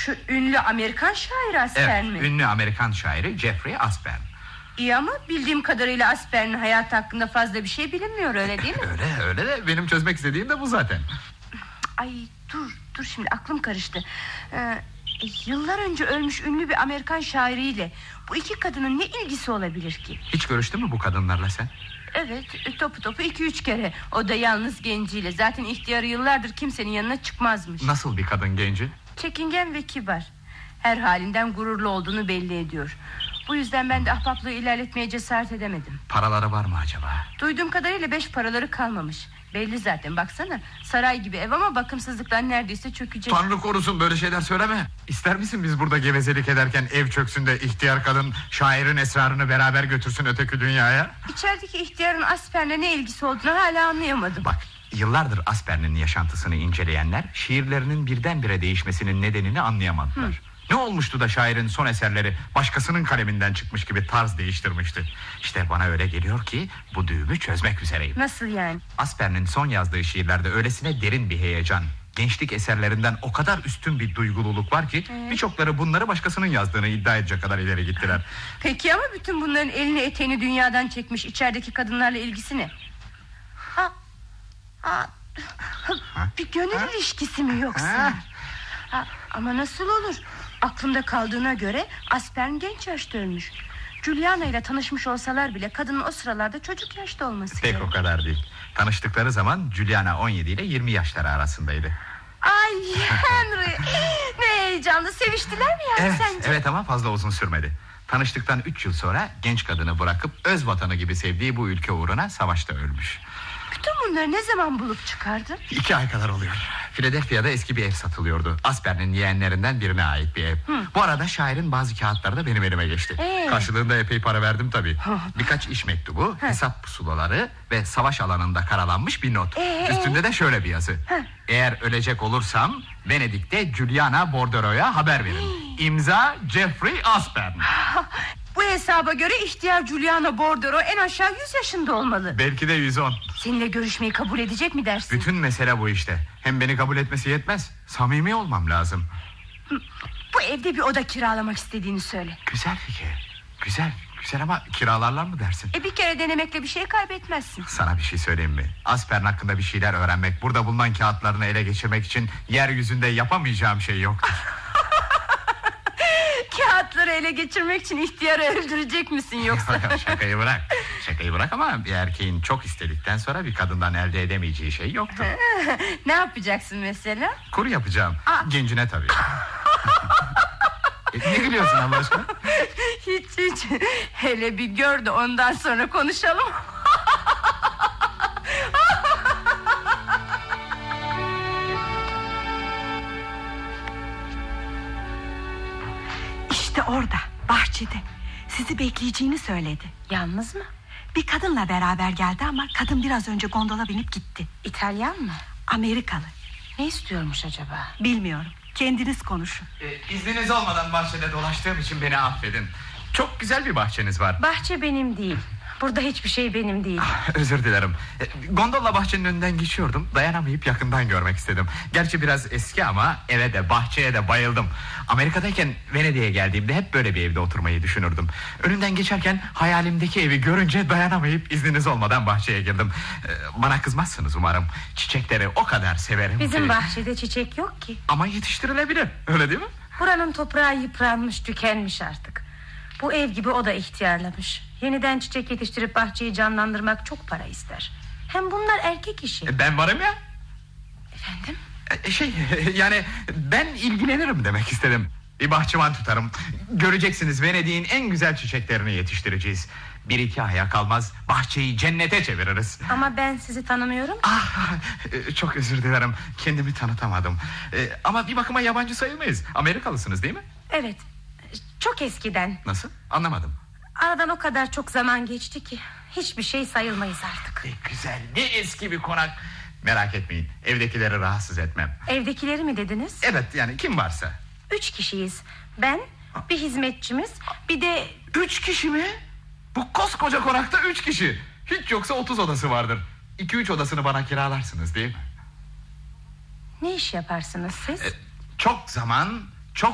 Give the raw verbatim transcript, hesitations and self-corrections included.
Şu ünlü Amerikan şairi Aspern evet, mi? Evet, ünlü Amerikan şairi Jeffrey Aspern. İyi ama bildiğim kadarıyla Aspern'in hayatı hakkında fazla bir şey bilinmiyor, öyle değil mi? Öyle öyle de benim çözmek istediğim de bu zaten. Ay dur dur şimdi aklım karıştı. Ee, yıllar önce ölmüş ünlü bir Amerikan şairiyle bu iki kadının ne ilgisi olabilir ki? Hiç görüştün mü bu kadınlarla sen? Evet, topu topu iki üç kere. O da yalnız genciyle. Zaten ihtiyarı yıllardır kimsenin yanına çıkmazmış. Nasıl bir kadın genci? Çekingen ve kibar. Her halinden gururlu olduğunu belli ediyor. Bu yüzden ben de ahbaplığı ilerletmeye cesaret edemedim. Paraları var mı acaba? Duyduğum kadarıyla beş paraları kalmamış. Belli zaten, baksana. Saray gibi ev ama bakımsızlıktan neredeyse çökecek. Tanrı korusun, böyle şeyler söyleme. İster misin biz burada gevezelik ederken ev çöksün de ihtiyar kadın şairin esrarını beraber götürsün öteki dünyaya? İçerideki ihtiyarın Aspern'le ne ilgisi olduğunu hala anlayamadım. Bak, yıllardır Aspern'in yaşantısını inceleyenler şiirlerinin birdenbire değişmesinin nedenini anlayamadılar. Hı. Ne olmuştu da şairin son eserleri başkasının kaleminden çıkmış gibi tarz değiştirmişti? İşte bana öyle geliyor ki bu düğümü çözmek üzereyim. Nasıl yani? Aspern'in son yazdığı şiirlerde öylesine derin bir heyecan, gençlik eserlerinden o kadar üstün bir duygululuk var ki evet. Birçokları bunları başkasının yazdığını iddia edecek kadar ileri gittiler. Peki ama bütün bunların elini eteğini dünyadan çekmiş içerideki kadınlarla ilgisi ne? Ha, ha, ha. Bir gönül ha? ilişkisi mi yoksa? Ha? Ha, ama nasıl olur? Aklımda kaldığına göre Aspern genç yaşta ölmüş. Juliana ile tanışmış olsalar bile kadının o sıralarda çocuk yaşta olması Pek gerek. O kadar değil. Tanıştıkları zaman Juliana on yedi ile yirmi yaşları arasındaydı. Ay Henry, ne heyecanlı, seviştiler mi yani evet, sence? Evet ama fazla uzun sürmedi. Tanıştıktan üç yıl sonra genç kadını bırakıp öz vatanı gibi sevdiği bu ülke uğruna savaşta ölmüş. Bütün bunları ne zaman bulup çıkardın? İki ay kadar oluyor. Philadelphia'da eski bir ev satılıyordu. Aspern'in yeğenlerinden birine ait bir ev. Hı. Bu arada şairin bazı kağıtları da benim elime geçti. Ee? Karşılığında epey para verdim tabii. Birkaç iş mektubu, Hı. hesap pusulaları ve savaş alanında karalanmış bir not. Ee? Üstünde de şöyle bir yazı. Hı. Eğer ölecek olursam Venedik'te Juliana Bordero'ya haber verin. İmza Jeffrey Aspern. Bu hesaba göre ihtiyar Juliana Bordero en aşağı yüz yaşında olmalı. Belki de yüz on. Seninle görüşmeyi kabul edecek mi dersin? Bütün mesele bu işte. Hem beni kabul etmesi yetmez, samimi olmam lazım. Bu evde bir oda kiralamak istediğini söyle. Güzel fikir. Güzel, güzel ama kiralarlar mı dersin? E bir kere denemekle bir şey kaybetmezsin. Sana bir şey söyleyeyim mi? Aspern hakkında bir şeyler öğrenmek, burada bulunan kağıtlarını ele geçirmek için yeryüzünde yapamayacağım şey yoktur. Kağıtları ele geçirmek için ihtiyarı öldürecek misin yoksa? Şakayı bırak. Şakayı bırak ama bir erkeğin çok istedikten sonra bir kadından elde edemeyeceği şey yoktur. Ne yapacaksın mesela? Kuru yapacağım. Aa. Gencine tabii. e, ne gülüyorsun Allah aşkına? Hiç hiç. Hele bir gör de ondan sonra konuşalım. İşte orada, bahçede. Sizi bekleyeceğini söyledi. Yalnız mı? Bir kadınla beraber geldi ama kadın biraz önce gondola binip gitti. İtalyan mı? Amerikalı. Ne istiyormuş acaba? Bilmiyorum. Kendiniz konuşun. Ee, izniniz olmadan bahçede dolaştığım için beni affedin. Çok güzel bir bahçeniz var. Bahçe benim değil. Burada hiçbir şey benim değil. Ah, özür dilerim. Gondolla bahçenin önünden geçiyordum. Dayanamayıp yakından görmek istedim. Gerçi biraz eski ama eve de bahçeye de bayıldım. Amerika'dayken Venedik'e geldiğimde hep böyle bir evde oturmayı düşünürdüm. Önünden geçerken hayalimdeki evi görünce dayanamayıp izniniz olmadan bahçeye girdim. Bana kızmazsınız umarım. Çiçekleri o kadar severim Bizim ki. bahçede çiçek yok ki. Ama yetiştirilebilir, öyle değil mi? Buranın toprağı yıpranmış, tükenmiş artık. Bu ev gibi o da ihtiyarlamış. Yeniden çiçek yetiştirip bahçeyi canlandırmak çok para ister. Hem bunlar erkek işi. Ben varım ya. Efendim? Şey yani ben ilgilenirim demek istedim. Bir bahçıvan tutarım. Göreceksiniz Venedik'in en güzel çiçeklerini yetiştireceğiz. Bir iki aya kalmaz bahçeyi cennete çeviririz. Ama ben sizi tanımıyorum. Ah, çok özür dilerim. Kendimi tanıtamadım. Ama bir bakıma yabancı sayılmayız. Amerikalısınız değil mi? Evet. Çok eskiden. Nasıl? Anlamadım. Aradan o kadar çok zaman geçti ki hiçbir şey sayılmayız artık. E, güzel, ne eski bir konak. Merak etmeyin, evdekileri rahatsız etmem. Evdekileri mi dediniz? Evet, yani kim varsa. Üç kişiyiz. Ben, bir hizmetçimiz, bir de... Üç kişi mi? Bu koskoca konakta üç kişi. Hiç yoksa otuz odası vardır. İki üç odasını bana kiralarsınız değil mi? Ne iş yaparsınız siz? E, çok zaman